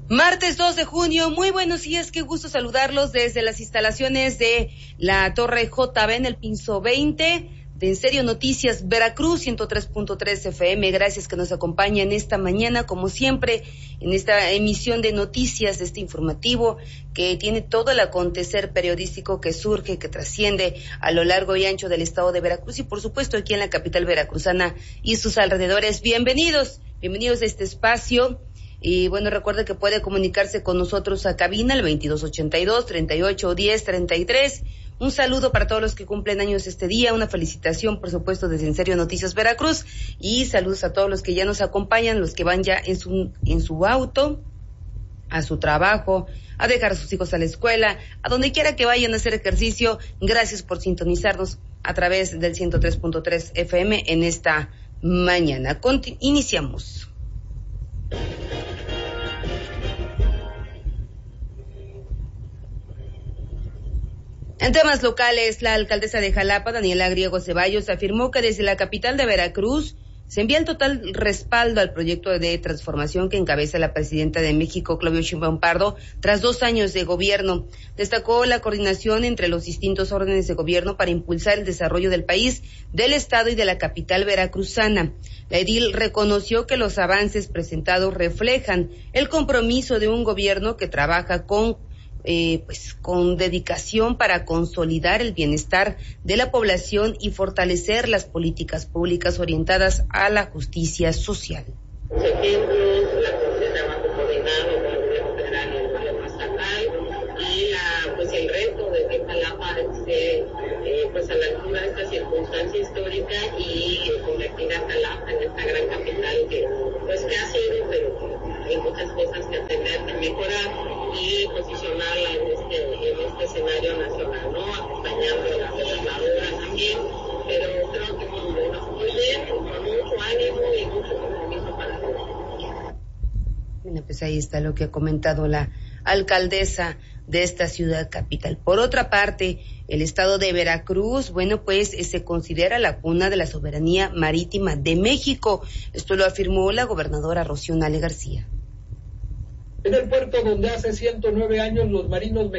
Martes 2 de junio, muy buenos días, qué gusto saludarlos desde las instalaciones de la Torre JB en el piso 20 de En Serio Noticias Veracruz, 103.3 FM. Gracias que nos acompañan esta mañana, como siempre, en esta emisión de noticias, de este informativo que tiene todo el acontecer periodístico que surge, que trasciende a lo largo y ancho del estado de Veracruz y, por supuesto, aquí en la capital veracruzana y sus alrededores. Bienvenidos a este espacio. Y bueno, recuerde que puede comunicarse con nosotros a cabina, el 2282-3810-33. Un saludo para todos los que cumplen años este día, una felicitación, por supuesto, desde En Serio Noticias Veracruz, y saludos a todos los que ya nos acompañan, los que van ya en su auto, a su trabajo, a dejar a sus hijos a la escuela, a donde quiera que vayan a hacer ejercicio. Gracias por sintonizarnos a través del 103.3 FM en esta mañana. Iniciamos. En temas locales, la alcaldesa de Jalapa, Daniela Griego Ceballos, afirmó que desde la capital de Veracruz se envía el total respaldo al proyecto de transformación que encabeza la presidenta de México, Claudia Sheinbaum Pardo, tras 2 años de gobierno. Destacó la coordinación entre los distintos órdenes de gobierno para impulsar el desarrollo del país, del estado y de la capital veracruzana. La edil reconoció que los avances presentados reflejan el compromiso de un gobierno que trabaja con dedicación para consolidar el bienestar de la población y fortalecer las políticas públicas orientadas a la justicia social. Ejemplos, la trabajo coordinado con el gobierno federal y el gobierno estatal y el reto de que Jalapa esté a la altura de esta circunstancia histórica y convertir a Jalapa en esta gran capital que ha sido, pero hay muchas cosas que atender, que mejorar y posicionarla en este escenario nacional, ¿no? Acompañando a la gobernadora también, pero creo que muy bien, con mucho ánimo y mucho compromiso para todos. Bueno, pues ahí está lo que ha comentado la alcaldesa de esta ciudad capital. Por otra parte, el estado de Veracruz, se considera la cuna de la soberanía marítima de México. Esto lo afirmó la gobernadora Rocío Nale García. En el puerto donde hace 109 años los marinos